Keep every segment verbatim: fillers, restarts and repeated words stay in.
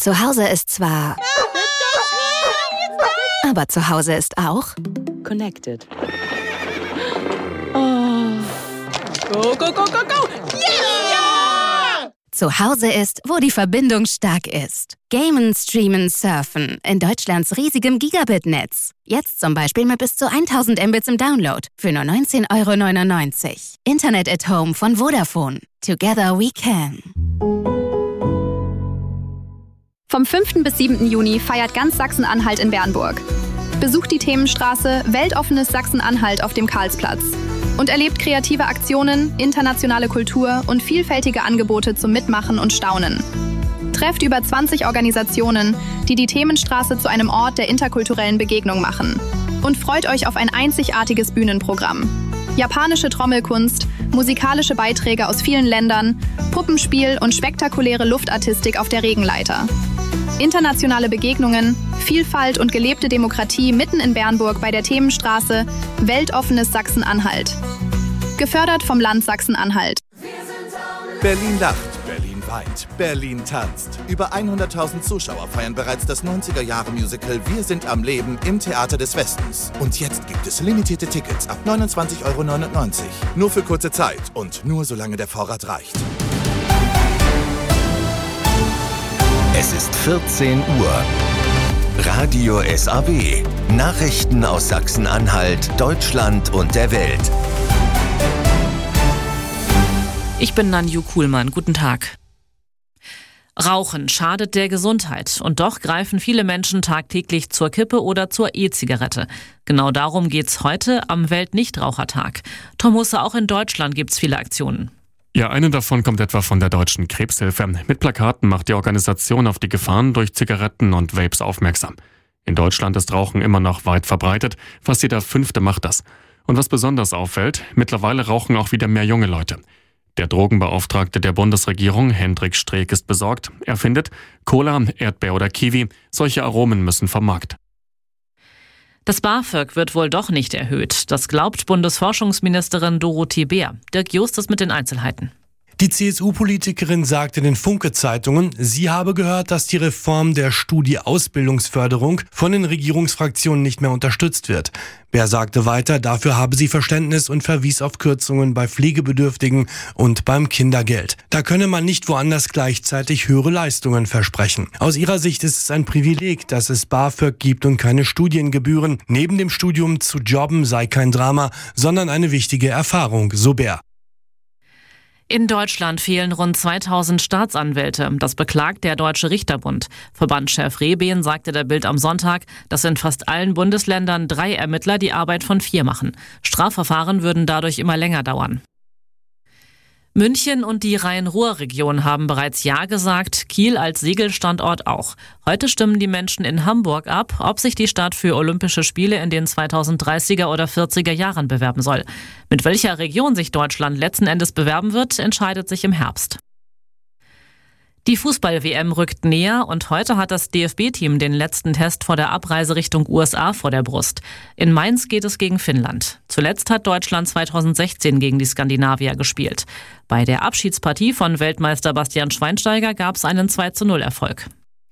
Zu Hause ist zwar... Aber zu Hause ist auch... Connected. Oh. Go, go, go, go, go! Yeah! Zu Hause ist, wo die Verbindung stark ist. Gamen, streamen, surfen. In Deutschlands riesigem Gigabit-Netz. Jetzt zum Beispiel mit bis zu tausend Mbits im Download. Für nur neunzehn Euro neunundneunzig. Internet at Home von Vodafone. Together we can. Vom fünften bis siebten Juni feiert ganz Sachsen-Anhalt in Bernburg. Besucht die Themenstraße Weltoffenes Sachsen-Anhalt auf dem Karlsplatz und erlebt kreative Aktionen, internationale Kultur und vielfältige Angebote zum Mitmachen und Staunen. Trefft über zwanzig Organisationen, die die Themenstraße zu einem Ort der interkulturellen Begegnung machen. Und freut euch auf ein einzigartiges Bühnenprogramm. Japanische Trommelkunst, musikalische Beiträge aus vielen Ländern, Puppenspiel und spektakuläre Luftartistik auf der Regenleiter. Internationale Begegnungen, Vielfalt und gelebte Demokratie mitten in Bernburg bei der Themenstraße Weltoffenes Sachsen-Anhalt. Gefördert vom Land Sachsen-Anhalt. Berlin lacht, Berlin weint, Berlin tanzt. Über hunderttausend Zuschauer feiern bereits das neunziger-Jahre-Musical Wir sind am Leben im Theater des Westens. Und jetzt gibt es limitierte Tickets ab neunundzwanzig Euro neunundneunzig. Nur für kurze Zeit und nur solange der Vorrat reicht. Es ist vierzehn Uhr. Radio S A W. Nachrichten aus Sachsen-Anhalt, Deutschland und der Welt. Ich bin Nanju Kuhlmann. Guten Tag. Rauchen schadet der Gesundheit. Und doch greifen viele Menschen tagtäglich zur Kippe oder zur E-Zigarette. Genau darum geht's heute am Weltnichtrauchertag. Tom Husse, auch in Deutschland gibt's viele Aktionen. Ja, eine davon kommt etwa von der Deutschen Krebshilfe. Mit Plakaten macht die Organisation auf die Gefahren durch Zigaretten und Vapes aufmerksam. In Deutschland ist Rauchen immer noch weit verbreitet. Fast jeder Fünfte macht das. Und was besonders auffällt, mittlerweile rauchen auch wieder mehr junge Leute. Der Drogenbeauftragte der Bundesregierung, Hendrik Streeck, ist besorgt. Er findet, Cola, Erdbeer oder Kiwi, solche Aromen müssen vom Markt. Das BAföG wird wohl doch nicht erhöht. Das glaubt Bundesforschungsministerin Dorothee Bär. Dirk Justus mit den Einzelheiten. Die C S U-Politikerin sagte den Funke-Zeitungen, sie habe gehört, dass die Reform der Studie-Ausbildungsförderung von den Regierungsfraktionen nicht mehr unterstützt wird. Bär sagte weiter, dafür habe sie Verständnis und verwies auf Kürzungen bei Pflegebedürftigen und beim Kindergeld. Da könne man nicht woanders gleichzeitig höhere Leistungen versprechen. Aus ihrer Sicht ist es ein Privileg, dass es BAföG gibt und keine Studiengebühren. Neben dem Studium zu jobben sei kein Drama, sondern eine wichtige Erfahrung, so Bär. In Deutschland fehlen rund zweitausend Staatsanwälte. Das beklagt der Deutsche Richterbund. Verbandschef Rehben sagte der Bild am Sonntag, dass in fast allen Bundesländern drei Ermittler die Arbeit von vier machen. Strafverfahren würden dadurch immer länger dauern. München und die Rhein-Ruhr-Region haben bereits Ja gesagt, Kiel als Segelstandort auch. Heute stimmen die Menschen in Hamburg ab, ob sich die Stadt für Olympische Spiele in den zweitausenddreißiger oder vierziger Jahren bewerben soll. Mit welcher Region sich Deutschland letzten Endes bewerben wird, entscheidet sich im Herbst. Die Fußball-W M rückt näher und heute hat das D F B-Team den letzten Test vor der Abreise Richtung U S A vor der Brust. In Mainz geht es gegen Finnland. Zuletzt hat Deutschland zweitausendsechzehn gegen die Skandinavier gespielt. Bei der Abschiedspartie von Weltmeister Bastian Schweinsteiger gab es einen zwei zu null Erfolg.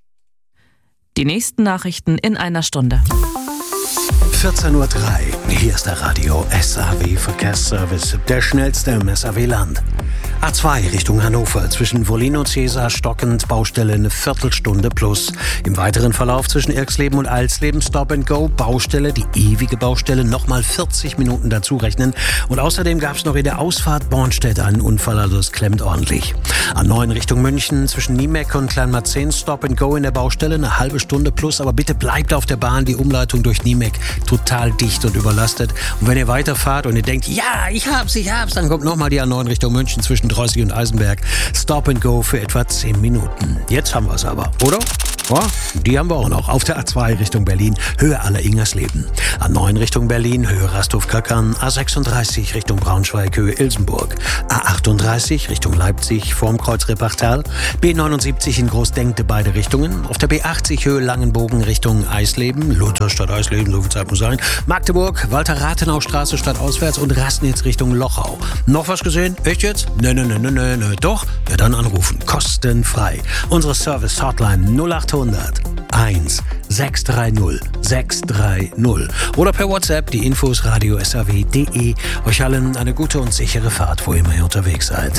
Die nächsten Nachrichten in einer Stunde. vierzehn Uhr drei. Hier ist der Radio S A W Verkehrsservice, der schnellste im S A W-Land. A zwei Richtung Hannover, zwischen Wollin und Cäsar stockend, Baustelle eine Viertelstunde plus. Im weiteren Verlauf zwischen Irxleben und Alsleben Stop and Go, Baustelle, die ewige Baustelle, nochmal vierzig Minuten dazu rechnen. Und außerdem gab es noch in der Ausfahrt Bornstedt einen Unfall, also es klemmt ordentlich. A neun Richtung München, zwischen Niemek und Kleinmarzehn Stop and Go in der Baustelle, eine halbe Stunde plus, aber bitte bleibt auf der Bahn, die Umleitung durch Niemek total dicht und überlastet. Und wenn ihr weiterfahrt und ihr denkt, ja, ich hab's, ich hab's, dann kommt nochmal die A neun Richtung München zwischen Drossig und Eisenberg. Stop and Go für etwa zehn Minuten. Jetzt haben wir's aber, oder? Oh, die haben wir auch noch. Auf der A zwei Richtung Berlin, Höhe Aller-Ingersleben. A neun Richtung Berlin, Höhe Rasthof-Kackern. A sechsunddreißig Richtung Braunschweig, Höhe Ilsenburg. A achtunddreißig Richtung Leipzig, vorm Kreuz Repartal. B neunundsiebzig in Großdenkte, beide Richtungen. Auf der B achtzig Höhe Langenbogen Richtung Eisleben. Luther statt Eisleben, so viel Zeit muss sein. Magdeburg, Walter-Rathenau-Straße statt auswärts und Rassnitz Richtung Lochau. Noch was gesehen? Echt jetzt? Nö, nö, nö, nö, nö. Doch? Ja, dann anrufen. Kostenfrei. Unsere Service-Hotline null achthundert eins sechs drei null sechs drei null oder per WhatsApp die Infos radio s a w punkt d e. Euch allen eine gute und sichere Fahrt, wo immer ihr unterwegs seid.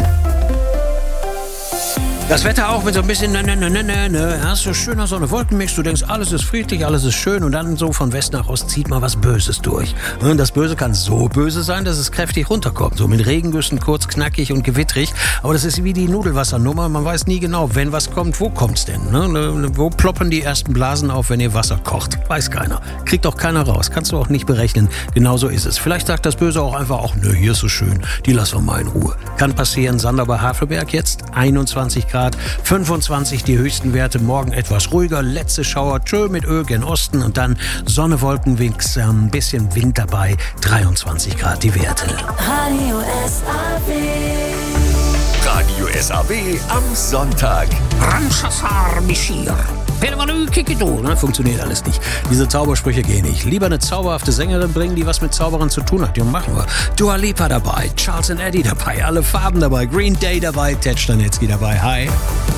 Das Wetter auch mit so ein bisschen ne, ne, ne, ne, ne, ne. Ja, so schöner Sonne-Wolkenmix. Du denkst, alles ist friedlich, alles ist schön und dann so von West nach Ost zieht mal was Böses durch. Und das Böse kann so böse sein, dass es kräftig runterkommt. So mit Regengüssen, kurz, knackig und gewittrig. Aber das ist wie die Nudelwassernummer. Man weiß nie genau, wenn was kommt, wo kommt's denn? Ne? Wo ploppen die ersten Blasen auf, wenn ihr Wasser kocht? Weiß keiner. Kriegt auch keiner raus. Kannst du auch nicht berechnen. Genau so ist es. Vielleicht sagt das Böse auch einfach, ach nö, hier ist so schön. Die lassen wir mal in Ruhe. Kann passieren. Sander bei Havelberg jetzt einundzwanzig Grad, fünfundzwanzig die höchsten Werte, morgen etwas ruhiger, letzte Schauer, tschö mit Öl gen Osten und dann Sonne, Wolkenwix, ein bisschen Wind dabei, dreiundzwanzig Grad die Werte. Radio S A W. Radio S A W am Sonntag. Ramshassar Mishir. Ne, funktioniert alles nicht. Diese Zaubersprüche gehen nicht. Lieber eine zauberhafte Sängerin bringen, die was mit Zauberern zu tun hat. Ja, machen wir. Dua Lipa dabei, Charles and Eddie dabei, alle Farben dabei, Green Day dabei, Ted Stanitzky dabei. Hi.